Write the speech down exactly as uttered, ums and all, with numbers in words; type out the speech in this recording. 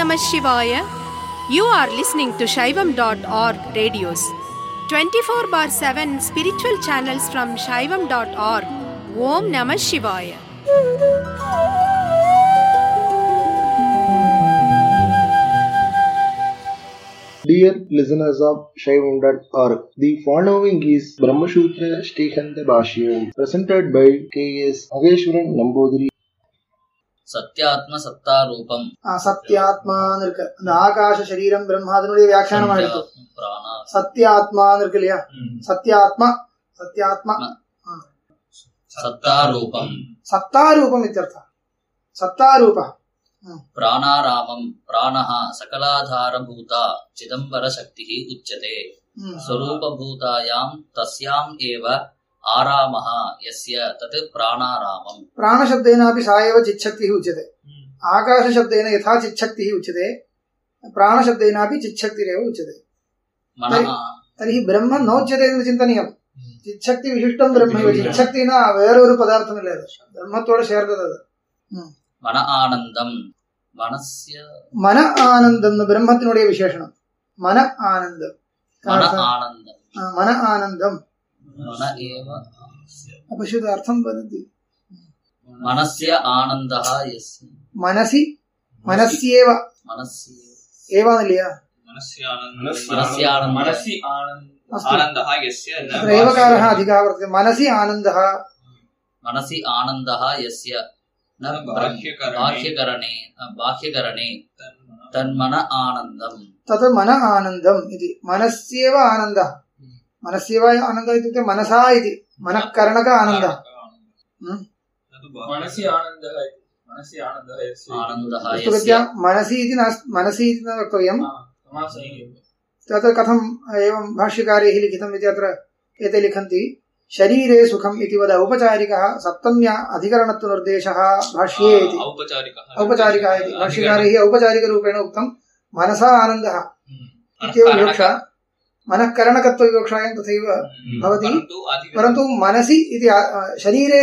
Namah Shivaya. You are listening to Shaivam dot org radios. twenty-four bar seven spiritual channels from Shaivam dot org. Om Namah Shivaya. Dear listeners of Shaivam dot org, the following is Brahmasutra Shrikanta Bhashyam, presented by K S Ageshwaran Namboothiri. சத்யாத்ம சத்தாரூபம். சத்யாத்மான்னு இருக்கு. அந்த ஆகாச சரீரம் பிரம்மாதனுடைய வியாக்கியானமா இருக்கு. சத்யாத்மான்னு இருக்கு இல்லையா? சத்யாத்மா சத்யாத்மா சத்தாரூபம். சத்தாரூபம் இत्यर्थ. சத்தாரூப பிராணாராமம். பிராணஹ சகலாதாரபூதா சிதம்பர சக்திஹ உச்யதே. ஸ்வரூபபூதாயாம் தஸ்யாம் ஏவ ஆராமஹ யஸ்ய தத் பிராணாராமம். प्राणशब्देनापि सा एव चिच्छक्तिः उच्यते. आकाशशब्देन यथा चिच्छक्तिः उच्यते प्राणशब्देनापि चिच्छक्तिरेव उच्यते. तर्हि ब्रह्म नोच्यते इति चिन्तनीयम्. चिच्छक्ति विशिष्टं ब्रह्मैव. चिच्छक्तिना वेरोरु पदार्थमिल्ल ಅದು ಬ್ರಹ್ಮத்தோட சேர்ந்தது ಅದು. மன ஆனந்தம். மனஸ்ய மன ஆனந்தம் பிரம்மத்தினுடைய விசேஷணம். மன ஆனந்தம். மன ஆனந்தம். மன ஆனந்தம் मन एव अपश्यतु अर्थं वदति. मनस्य आनन्दः यस्य. मनसि मनस्येव. मनस्य एव இல்லையா? मनस्य आनन्दः. मनस्य आनन्दः. मनसि आनन्दः यस्य. अत्र एवकारः अधिकः वर्तते. मनसि आनन्दः. मनसि आनन्दः यस्य न बाह्यकरणे बाह्यकरणे तन्मन आनन्दम्. तत् मन आनन्दम् इति. मनस्येव आनन्दः. मनस्येव आनन्दः इत्युक्ते मनसा इति. मनःकरणक आनन्दः. मनसि आनन्दः. मनसि आनन्दः यस्य. आनन्दः यस्य. मनसि इति नास्ति. मनसि इति न वक्तव्यम्. तत् कथम् एवं भाष्यकारैः लिखितम् इति अत्र एते लिखन्ति. शरीरे सुखम् इति वद औपचारिकः सप्तम्या अधिकरणत्व निर्देशः भाष्ये इति. औपचारिकः इति भाष्यकारैः औपचारिकरूपेण उक्तं. मनसा आनन्दः इत्येव विवक्षा. मनःकरणकत्व विवक्षायां तथैव भवति. परन्तु मनसि इति शरीरे